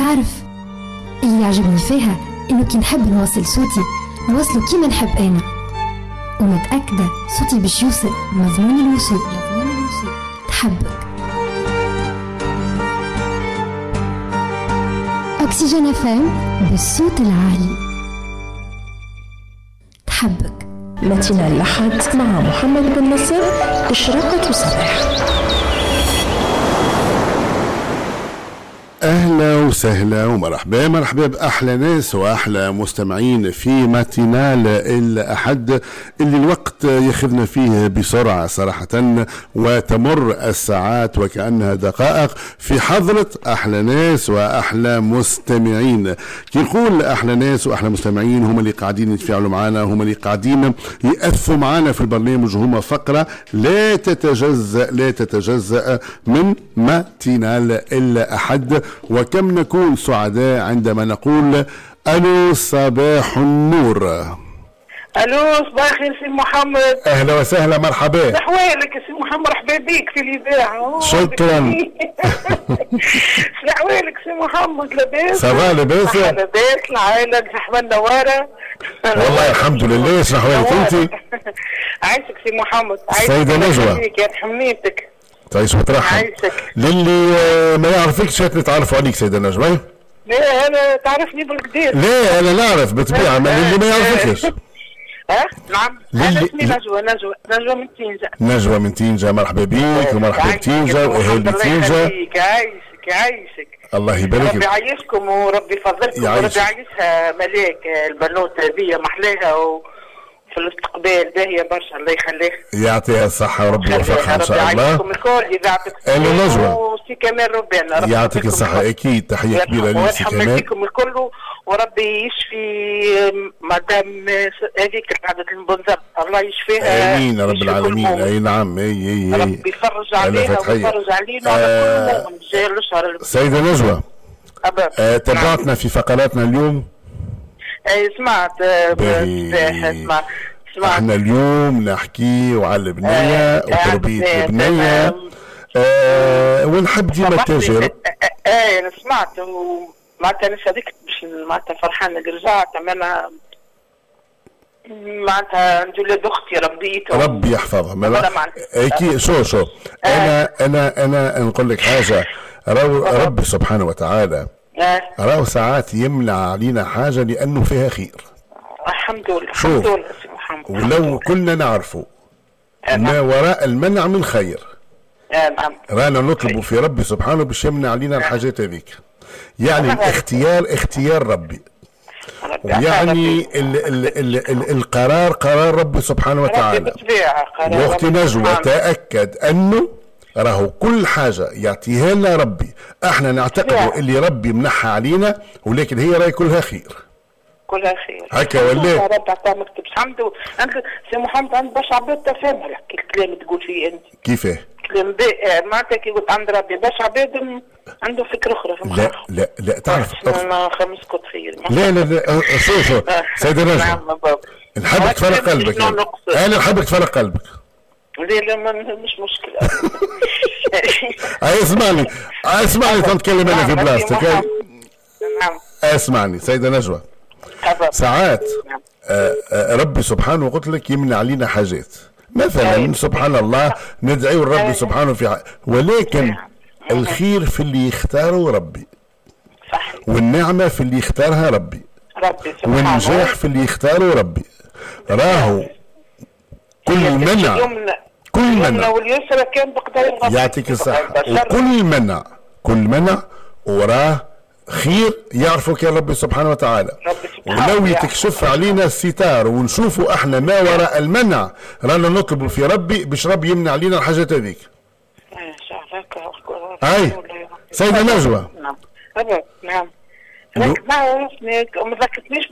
تعرف اللي يعجبني فيها إنه كي نحب نوصل صوتي نوصله كيما نحب أنا، ومتأكدة صوتي باش يوصل مضمون الوصول. تحبك أكسجين FM بالصوت العالي. تحبك متنا الأحد مع محمد بن نصر، إشراقة صباح. أهلا وسهلا ومرحبا بأحلى ناس وأحلى مستمعين في ماتينال الأحد اللي الوقت ياخذنا فيه بسرعة صراحة، وتمر الساعات وكأنها دقائق في حضرة أحلى ناس وأحلى مستمعين. كي نقول أحلى ناس وأحلى مستمعين هم اللي قاعدين يتفاعلوا معنا، هم اللي قاعدين يأثوا معنا في البرنامج، وهم فقرة لا تتجزأ من ماتينال الأحد. وكم نكون سعداء عندما نقول ألو صباح النور. الو صباح الخير سي محمد. اهلا وسهلا مرحبا. احوالك يا سي محمد؟ مرحبا بك في الاذاعه. شكرا. احوالك سي محمد؟ لاباس؟ صباح لاباس. لاباس العائله صاحبه النواره. والله الحمد لله. شنو احوالك انت؟ عايشك سي محمد. السيده نجوى. يا حميتك. تعيش وترحم. للي ما يعرفكش نتعرفوا عليك سيده نجوى. لا انا تعرفني بالكدير. لا انا نعرف بالطبيعه، ما اللي ما يعرفكش. نعم. أنا اسمي نجوى من تينجا. نجوى من تينجا، مرحبا بيك ومرحبا بتينجا واهالي تينجا. يعيشك. الله يبارك. ربي يعيشكم وربي يفضلكم وربي يعيشها ملاك البنوته هذه محلاها في الاستقبال باهيه برشا. الله يخليها. يعطيها الصحه وربي يوفقها ان شاء الله. يعيشكم الكل اذاعتك. نجوى. وسي كمال ربنا يعطيك الصحه. اكيد تحيه كبيره لك سي كمال. ويرحم الكل وربي يشفي مدام هذيك قاعدة المنظمة. الله يشفيها. امين يا رب العالمين. اي نعم. اي ربي يفرج عليها ويفرج علينا على كل جاي الشهر. سيدة نجوى، تابعتنا في فقراتنا اليوم؟ سمعت. سمعت. احنا اليوم نحكي على البنية وتربية البنية، ونحب ديما التجارب. انا سمعت معناتها انا صديقت باش معناتها فرحانه اللي رجعت. انا معناتها ولاد اختي ربيتهم ربي يحفظهم. اكيد. شو انا نقول لك حاجه. ربي سبحانه وتعالى راهو ساعات يمنع علينا حاجه لانه فيها خير. الحمد لله. الحمد لله سي محمد. ولو كنا نعرفوا ما وراء المنع من خير نعم رانا نطلب في ربي سبحانه باش يمنع علينا الحاجات هذيك. يعني اختيار ربي، يعني القرار قرار ربي سبحانه وتعالى. واختي نجوى تأكد انه راهو كل حاجة يعطيها لنا ربي احنا نعتقد اللي ربي منحها علينا، ولكن هي راهي كلها خير. كلها خير هكا ولا؟ يا رب عطاك مكتب حمد. انت سي محمد عند باش عباد تفهم الكلام تقول فيه انت. كيفاه؟ كلام معناتها كي قلت عند ربي باش عباد عنده فكرة أخرى. لا تعرف خمس كنت خير. لا شو سيدة نجوى، نحبك تفرق قلبك. أنا نحبك تفرق قلبك. لا مش مشكلة. اسمعني تنتكلم أنا في بلاستيك. نعم. اسمعني سيدة نجوى، ساعات ربي سبحانه قلت لك يمنع علينا حاجات، مثلا سبحان الله ندعي الرب سبحانه في ولكن الخير في اللي يختاره ربي. صح. والنعمة في اللي يختارها ربي. والنجاح في اللي يختاره ربي. راهو كل منع واليسرى كان بقدر يعطيك الصحة. وكل منع وراه خير يعرفه كان ربي سبحانه وتعالى. ولو يتكشف علينا الستار ونشوفوا احنا ما وراء المنع رانا نطلبوا في ربي باش ربي يمنع علينا الحاجات هذيك. اي سيدة نجوى. نعم. نعم. ما ذكرتنيش